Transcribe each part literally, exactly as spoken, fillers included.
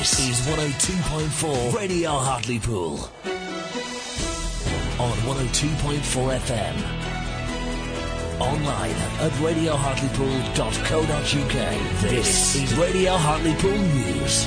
This is one oh two point four Radio Hartlepool. On one oh two point four F M. Online at radio hartlepool dot co dot uk. This is Radio Hartlepool News.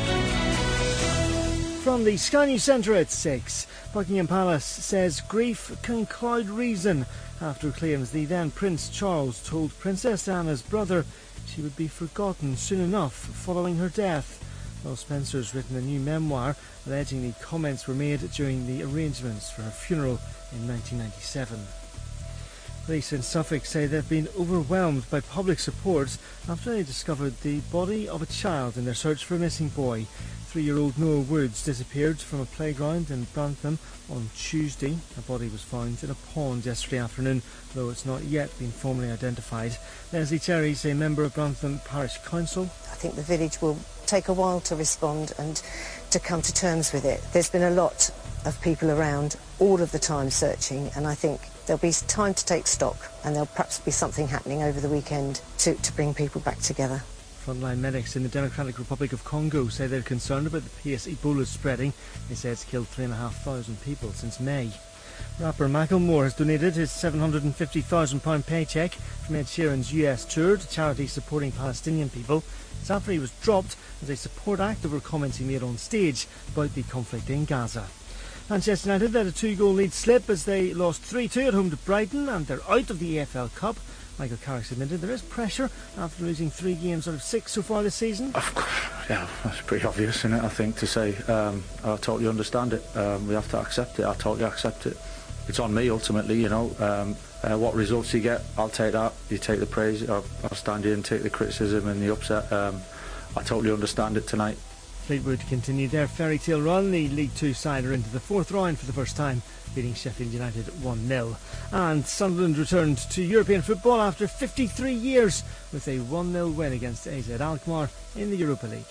From the Sky News Centre at six, Buckingham Palace says grief can cloud reason after claims the then Prince Charles told Princess Anna's brother she would be forgotten soon enough following her death. Will Spencer's written a new memoir alleging the comments were made during the arrangements for her funeral in nineteen ninety-seven. Police in Suffolk say they've been overwhelmed by public support after they discovered the body of a child in their search for a missing boy. Three-year-old Noah Woods disappeared from a playground in Brantham on Tuesday. A body was found in a pond yesterday afternoon, though it's not yet been formally identified. Leslie Cherry is a member of Brantham Parish Council. I think the village will take a while to respond and to come to terms with it. There's been a lot of people around all of the time searching, and I think there'll be time to take stock, and there'll perhaps be something happening over the weekend to, to bring people back together. Frontline medics in the Democratic Republic of Congo say they're concerned about the pace Ebola's spreading. They say it's killed three thousand five hundred people since May. Rapper Macklemore has donated his seven hundred fifty thousand pounds paycheck from Ed Sheeran's U S tour to charities supporting Palestinian people. It's after he was dropped as a support act over comments he made on stage about the conflict in Gaza. Manchester United let a two-goal lead slip as they lost three two at home to Brighton, and they're out of the E F L Cup. Michael Carrick admitted there is pressure after losing three games out of six so far this season. Yeah, that's pretty obvious, isn't it, I think, to say. Um, I totally understand it. Um, we have to accept it. I totally accept it. It's on me, ultimately, you know. Um, uh, what results you get, I'll take that. You take the praise, I'll, I'll stand here and take the criticism and the upset. Um, I totally understand it tonight. Fleetwood continued their fairy tale run. The League Two side are into the fourth round for the first time, beating Sheffield United one nil. And Sunderland returned to European football after fifty-three years with a one nil win against A Z Alkmaar in the Europa League.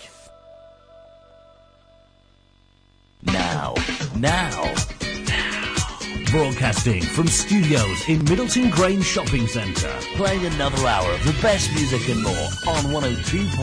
Now, now, now. Broadcasting from studios in Middleton Grange Shopping Centre, playing another hour of the best music and more on one oh two point four